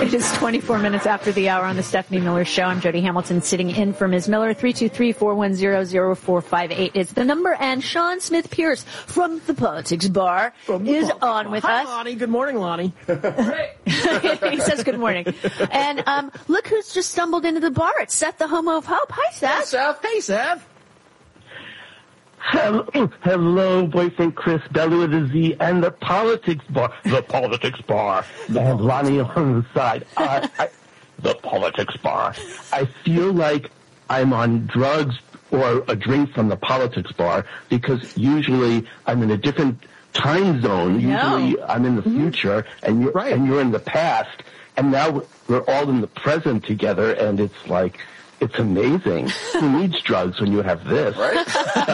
It is 24 minutes after the hour on the Stephanie Miller Show. I'm Jody Hamilton sitting in for Ms. Miller. 323-410-0458 is the number. And Sean Smith Pierce from the Politics Bar is on with us. Hi, Lonnie. Good morning, Lonnie. He says good morning. And look who's just stumbled into the bar. It's Seth, the Homo of Hope. Hi, Seth. Hey, Seth. Hey, Seth. Hello, boyfriend Chris, Belly with a Z, and the Politics Bar. The Politics Bar. And Lonnie on the side. The Politics Bar. I feel like I'm on drugs or a drink from the Politics Bar because usually I'm in a different time zone. Usually I'm in the future and you're in the past. And now we're all in the present together, and it's like, it's amazing. Who needs drugs when you have this? Right?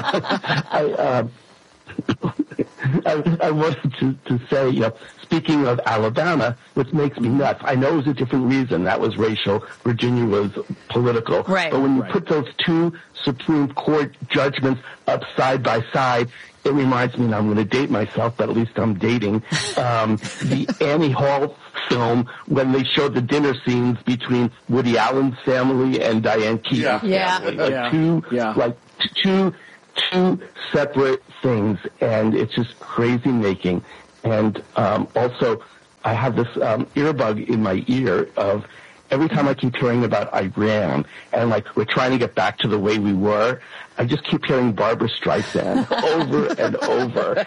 I wanted to say, speaking of Alabama, which makes me nuts. I know it was a different reason. That was racial. Virginia was political. Right. But when you put those two Supreme Court judgments up side by side, it reminds me, and I'm going to date myself, but at least I'm dating, the Annie Hall film when they showed the dinner scenes between Woody Allen's family and Diane Keaton's family. Two separate things, and it's just crazy making. And also, I have this earbug in my ear of every time I keep hearing about Iran and like we're trying to get back to the way we were, I just keep hearing Barbra Streisand over and over,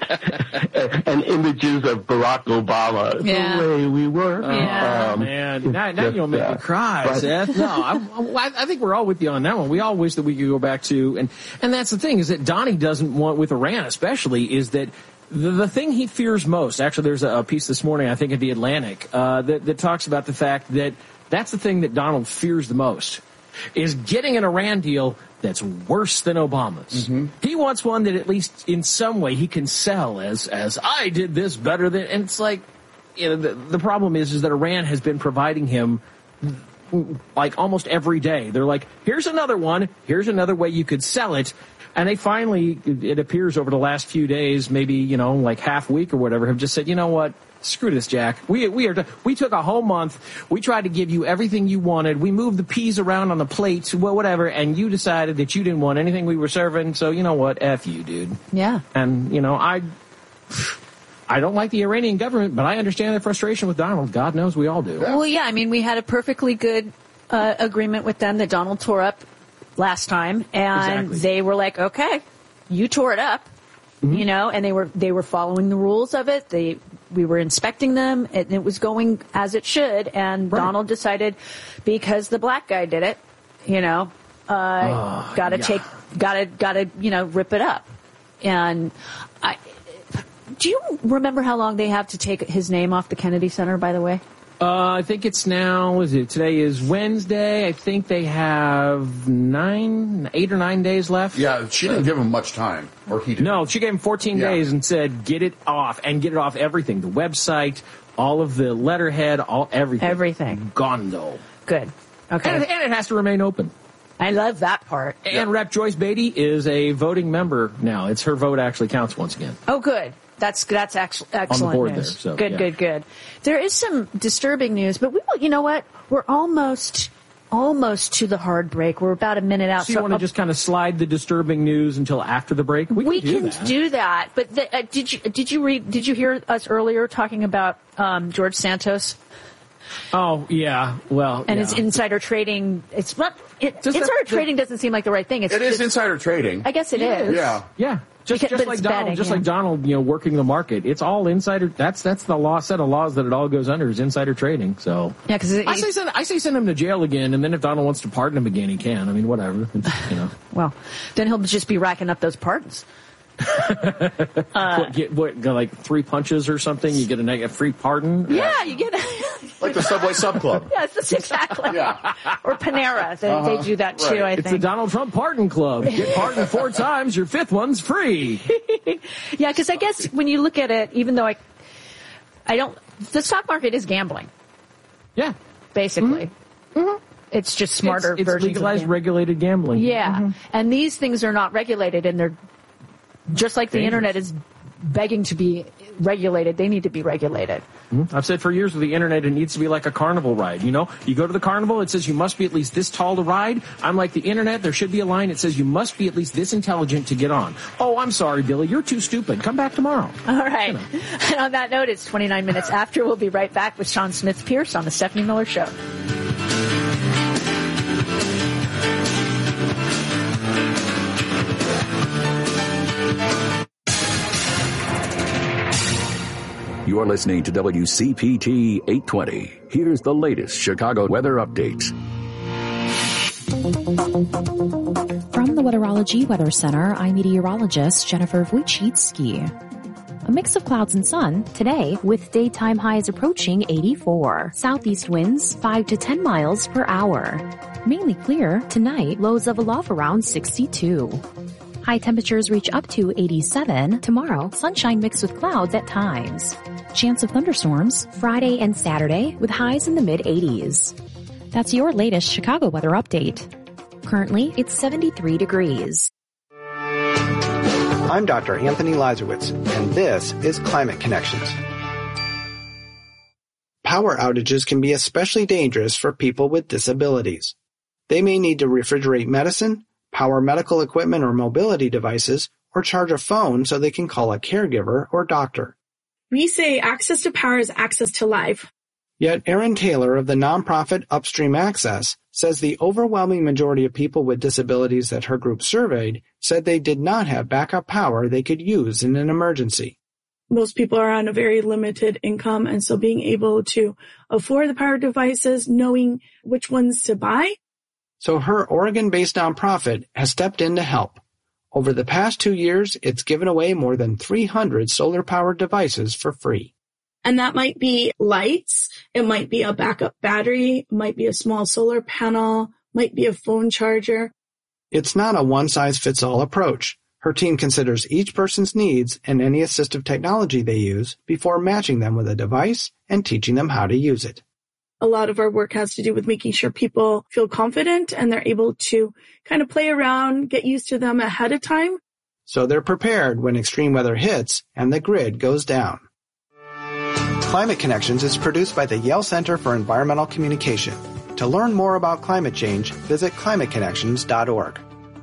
and images of Barack Obama, the way we were. Man, now you'll make me cry, Seth. No, I think we're all with you on that one. We all wish that we could go back to, and that's the thing is that Donnie doesn't want, with Iran especially, is that the thing he fears most, actually there's a piece this morning, I think, in The Atlantic, that talks about the fact that that's the thing that Donald fears the most, is getting an Iran deal that's worse than Obama's. Mm-hmm. He wants one that at least in some way he can sell as I did this better than, and it's like, the problem is that Iran has been providing him like almost every day. They're like, here's another one, here's another way you could sell it. And they finally, it appears over the last few days, maybe, like half week or whatever, have just said, you know what? Screw this, Jack. We took a whole month. We tried to give you everything you wanted. We moved the peas around on the plates, whatever, and you decided that you didn't want anything we were serving. So you know what? F you, dude. Yeah. And I don't like the Iranian government, but I understand their frustration with Donald. God knows we all do. Well, yeah. I mean, we had a perfectly good agreement with them that Donald tore up last time, and they were like, okay, you tore it up. Mm-hmm. And they were following the rules of it. We were inspecting them, and it was going as it should. And Donald decided, because the black guy did it, gotta rip it up. And do you remember how long they have to take his name off the Kennedy Center? By the way. I think it's now, today is Wednesday. I think they have 8 or 9 days left. Yeah, she didn't give him much time, or he didn't. No, she gave him 14 days and said, get it off, and get it off everything. The website, all of the letterhead, everything. Everything. Gone, though. Good. Okay. And it has to remain open. I love that part. And Rep. Joyce Beatty is a voting member now. It's her vote actually counts once again. Oh, good. That's excellent on the board news. There, so, good. There is some disturbing news, but you know what? We're almost to the hard break. We're about a minute out. So you want to just kind of slide the disturbing news until after the break? We can do that. But did you hear us earlier talking about George Santos? Oh yeah, well, and it's insider trading. It's not. Insider trading doesn't seem like the right thing. It is insider trading. I guess it is. Yeah. Just like Donald, like Donald, working the market. It's all insider. That's the set of laws that it all goes under is insider trading. So yeah, because I say send him to jail again, and then if Donald wants to pardon him again, he can. I mean, whatever. Well, then he'll just be racking up those pardons. Go like 3 punches or something? You get a free pardon? Yeah, you get like the Subway Sub Club. Yes, that's exactly. Yeah. Or Panera. They do that too, I think. It's the Donald Trump Pardon Club. Get pardoned 4 times, your 5th one's free. Yeah, because I guess when you look at it, even though I don't, the stock market is gambling. Yeah. Basically. Mm-hmm. It's just smarter versions It's legalized, regulated gambling. Yeah. Mm-hmm. And these things are not regulated, and they're just like the internet is begging to be regulated. They need to be regulated. I've said for years with the internet, it needs to be like a carnival ride. You know, you go to the carnival, it says you must be at least this tall to ride. I'm like the internet. There should be a line that says you must be at least this intelligent to get on. Oh, I'm sorry, Billy. You're too stupid. Come back tomorrow. All right. You know. And on that note, it's 29 minutes after. We'll be right back with Sean Smith-Pierce on the Stephanie Miller Show. You're listening to WCPT 820. Here's the latest Chicago weather updates. From the Weatherology Weather Center, I'm meteorologist Jennifer Wojcicki. A mix of clouds and sun today with daytime highs approaching 84. Southeast winds 5 to 10 miles per hour. Mainly clear tonight, lows level off around 62. High temperatures reach up to 87. Tomorrow, sunshine mixed with clouds at times. Chance of thunderstorms Friday and Saturday with highs in the mid-80s. That's your latest Chicago weather update. Currently, it's 73 degrees. I'm Dr. Anthony Lazarowitz, and this is Climate Connections. Power outages can be especially dangerous for people with disabilities. They may need to refrigerate medicine, power medical equipment or mobility devices, or charge a phone so they can call a caregiver or doctor. We say access to power is access to life. Yet Erin Taylor of the nonprofit Upstream Access says the overwhelming majority of people with disabilities that her group surveyed said they did not have backup power they could use in an emergency. Most people are on a very limited income, and so being able to afford the power devices, knowing which ones to buy. So her Oregon-based nonprofit has stepped in to help. Over the past 2 years, it's given away more than 300 solar-powered devices for free. And that might be lights, it might be a backup battery, it might be a small solar panel, might be a phone charger. It's not a one-size-fits-all approach. Her team considers each person's needs and any assistive technology they use before matching them with a device and teaching them how to use it. A lot of our work has to do with making sure people feel confident and they're able to kind of play around, get used to them ahead of time. So they're prepared when extreme weather hits and the grid goes down. Climate Connections is produced by the Yale Center for Environmental Communication. To learn more about climate change, visit climateconnections.org.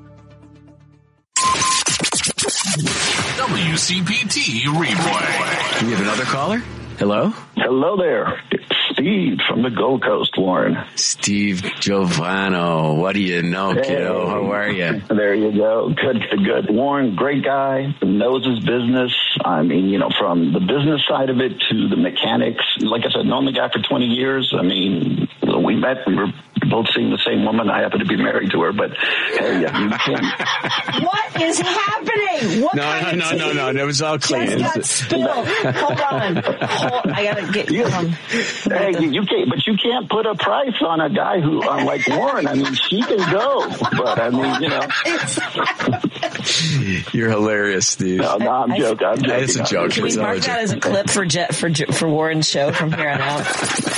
WCPT replay. We have another caller? Hello? Hello there. It's Steve from the Gold Coast, Warren. Steve Giovano. What do you know, kiddo? How are you? There you go. Good. Warren, great guy, knows his business. I mean, you know, from the business side of it to the mechanics. Like I said, known the guy for 20 years. I mean, we met, we were both seeing the same woman. I happen to be married to her, but hey, yeah, you can't. What is happening? What No. It was all clean. Just got spilled. Hold on. I gotta get you. Hey, you can't, but you can't put a price on a guy who, like Warren. I mean, she can go, but I mean, you know. You're hilarious, Steve. No, I'm joking. It's a joke. Can we mark that as a clip for Warren's show from here on out?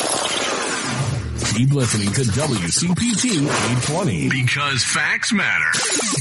Keep listening to WCPT 820 because facts matter.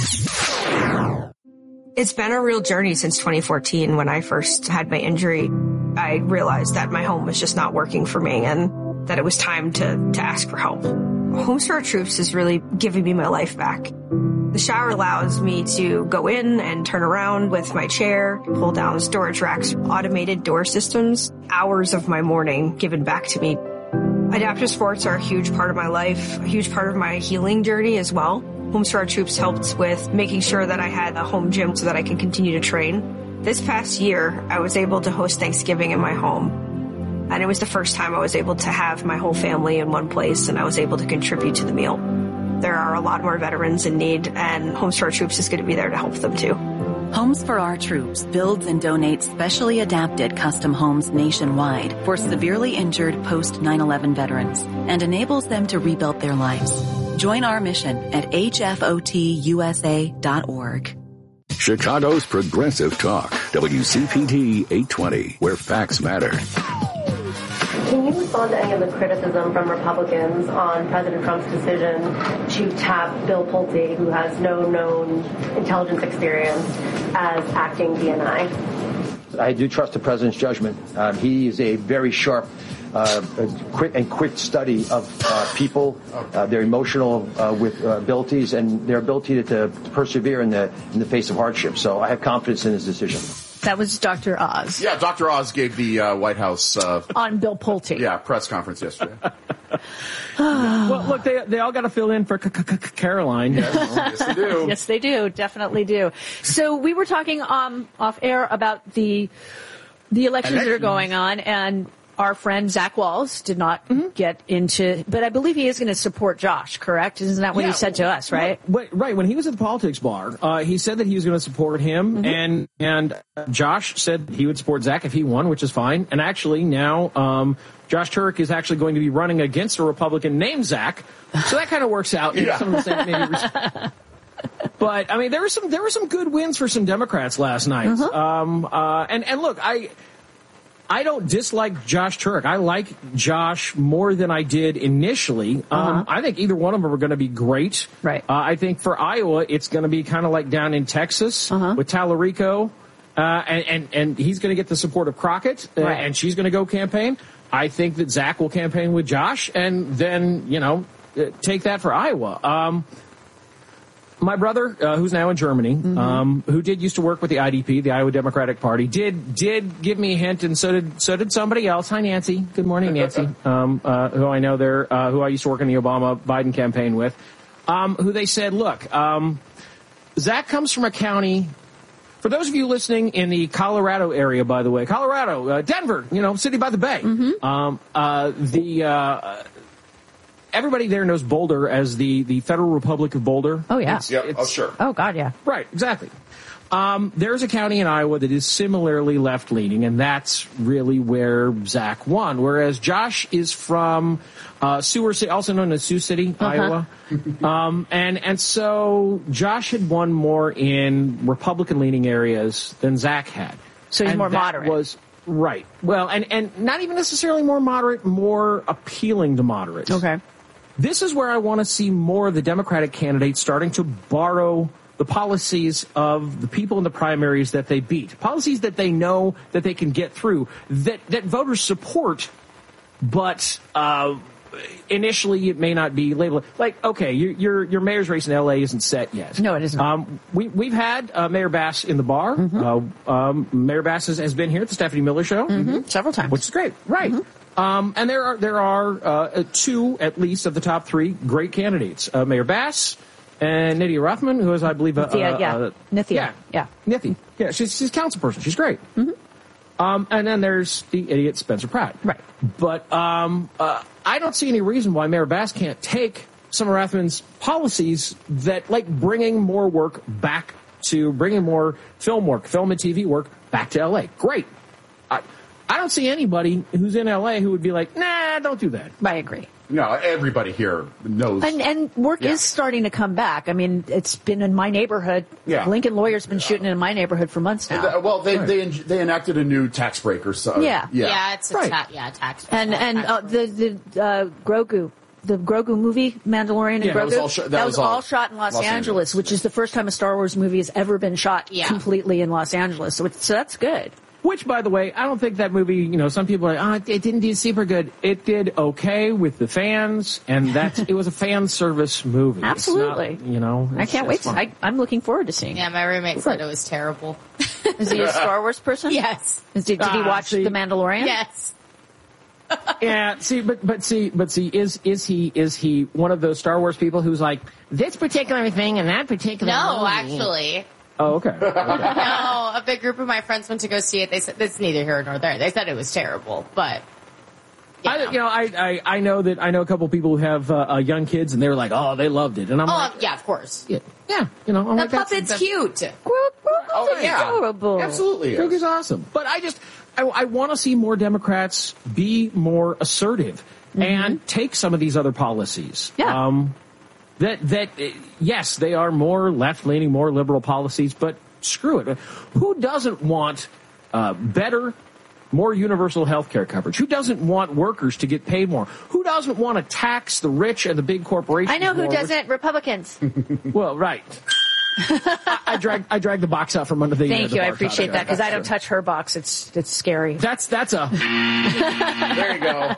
It's been a real journey since 2014. When I first had my injury, I realized that my home was just not working for me and that it was time to ask for help. Homes for Our Troops is really giving me my life back. The shower allows me to go in and turn around with my chair, pull down storage racks, automated door systems, hours of my morning given back to me. Adaptive sports are a huge part of my life, a huge part of my healing journey as well. Homes for Our Troops helped with making sure that I had a home gym so that I can continue to train. This past year, I was able to host Thanksgiving in my home. And it was the first time I was able to have my whole family in one place and I was able to contribute to the meal. There are a lot more veterans in need and Homes for Our Troops is going to be there to help them too. Homes for Our Troops builds and donates specially adapted custom homes nationwide for severely injured post 9/11 veterans and enables them to rebuild their lives. Join our mission at hfotusa.org. Chicago's Progressive Talk, WCPT 820, where facts matter. Can you respond to any of the criticism from Republicans on President Trump's decision to tap Bill Pulte, who has no known intelligence experience, as acting DNI? I do trust the president's judgment. He is a very sharp, quick study of people, their emotional abilities, and their ability to persevere in the face of hardship. So I have confidence in his decision. That was Dr. Oz. Yeah, Dr. Oz gave the White House on Bill Pulte. Yeah, press conference yesterday. Well, look, they all got to fill in for Caroline. Yes, they do. Yes, they do. Definitely do. So we were talking off air about the elections that are going on, and our friend Zach Walz did not get into, but I believe he is going to support Josh, correct? Isn't that what he said to us, right? Right. When he was at the politics bar, he said that he was going to support him, and Josh said he would support Zach if he won, which is fine. And actually now, Josh Turek is actually going to be running against a Republican named Zach, so that kind of works out. Yeah. Some of the same, maybe. But I mean, there were some good wins for some Democrats last night. And look, I don't dislike Josh Turek. I like Josh more than I did initially. I think either one of them are going to be great. Right. I think for Iowa, it's going to be kind of like down in Texas with Tallarico, and he's going to get the support of Crockett, and she's going to go campaign. I think that Zach will campaign with Josh, and then, take that for Iowa. My brother, who's now in Germany, who used to work with the IDP, the Iowa Democratic Party, did give me a hint, and so did somebody else. Hi, Nancy. Good morning, Nancy. Who I know there, who I used to work in the Obama-Biden campaign with, who they said, look, Zach comes from a county. For those of you listening in the Colorado area, by the way, Colorado, Denver, city by the bay, everybody there knows Boulder as the Federal Republic of Boulder. Oh, yeah. Sure. Oh, God, yeah. Right, exactly. There's a county in Iowa that is similarly left-leaning, and that's really where Zach won, whereas Josh is from Sioux City, also known as Sioux City, Iowa. And so Josh had won more in Republican-leaning areas than Zach had. So he's more moderate. Right. Well, and not even necessarily more moderate, more appealing to moderates. Okay. This is where I want to see more of the Democratic candidates starting to borrow the policies of the people in the primaries that they beat. Policies that they know that they can get through, that voters support, but initially it may not be labeled. Like, okay, your mayor's race in L.A. isn't set yet. No, it isn't. We've had Mayor Bass in the bar. Mayor Bass has been here at the Stephanie Miller Show. Several times. Which is great. Right. And there are two, at least, of the top three great candidates. Mayor Bass and Nydia Rothman, who is, I believe, Nithya. Yeah. Nithya. Yeah, she's a council person. She's great. And then there's the idiot Spencer Pratt. Right. But I don't see any reason why Mayor Bass can't take some of Rothman's policies that, like bringing more work back to, bringing more film and TV work back to L.A. Great. I don't see anybody who's in L.A. who would be like, nah, don't do that. I agree. No, everybody here knows. And work is starting to come back. I mean, it's been in my neighborhood. Yeah. Lincoln Lawyer's been shooting in my neighborhood for months now. Well, they enacted a new tax breaker. So Yeah, it's a tax breaker. And the Grogu. The Grogu movie, Mandalorian and Grogu, that was all shot in Los Angeles, which is the first time a Star Wars movie has ever been shot completely in Los Angeles. So that's good. Which, by the way, I don't think that movie, some people are like, it didn't do super good. It did okay with the fans, and it was a fan service movie. Absolutely. It's not, I can't wait. I'm looking forward to seeing it. Yeah, my roommate said it was terrible. Is he a Star Wars person? Yes. Did he watch The Mandalorian? Yes. Yeah, is he one of those Star Wars people who's like, this particular thing and that particular No, movie? actually. Oh, okay. No, a big group of my friends went to go see it. They said it's neither here nor there. They said it was terrible, but I know a couple of people who have young kids, and they were like, oh, they loved it, and I'm like, yeah, of course, yeah, I'm the like, puppet's cute. Oh yeah, adorable. Absolutely, Grogu's awesome. But I want to see more Democrats be more assertive and take some of these other policies. Yeah. Yes, they are more left-leaning, more liberal policies, but screw it. Who doesn't want better, more universal health care coverage? Who doesn't want workers to get paid more? Who doesn't want to tax the rich and the big corporations? I know who doesn't. Republicans. Well, right. I drag the box out from under the. Thank the you, I bar appreciate top. that because I don't touch her box. It's scary. That's a. There you go.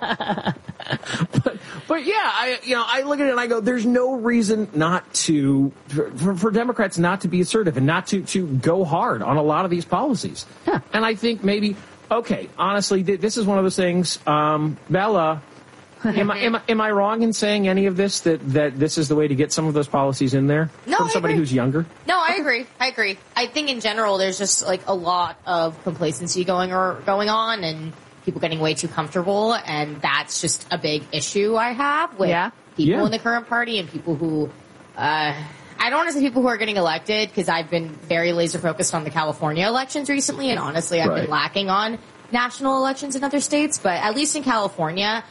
But yeah, I look at it and I go, there's no reason not to for Democrats not to be assertive and not to go hard on a lot of these policies. Huh. And I think maybe, okay, honestly, this is one of those things. Bella, am I wrong in saying any of this that this is the way to get some of those policies in there from somebody who's younger? No, I agree. I think in general, there's just like a lot of complacency going on and people getting way too comfortable, and that's just a big issue I have with people in the current party and people who, I don't want to say people who are getting elected because I've been very laser focused on the California elections recently, and honestly, I've been lacking on national elections in other states, but at least in California,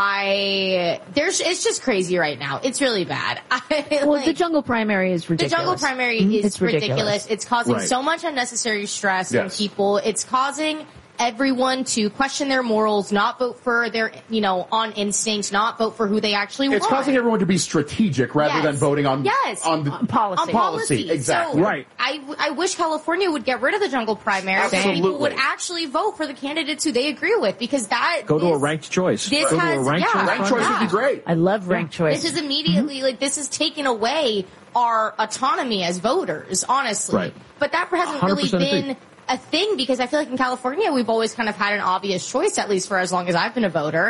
it's just crazy right now. It's really bad. The jungle primary is ridiculous. The jungle primary is ridiculous. It's causing Right. so much unnecessary stress in people. It's causing everyone to question their morals, not vote for their, on instinct, not vote for who they actually want. It's causing everyone to be strategic rather than voting on policy. On policy. Exactly. So Right. I wish California would get rid of the jungle primary so people Absolutely. would actually vote for the candidates who they agree with, because that Go to a ranked choice. this Go to has- a ranked yeah. choice. Ranked choice would be great. I love ranked choice. This is immediately this is taking away our autonomy as voters, honestly. Right. But that hasn't really 100% agree. been a thing because I feel like in California we've always kind of had an obvious choice, at least for as long as I've been a voter.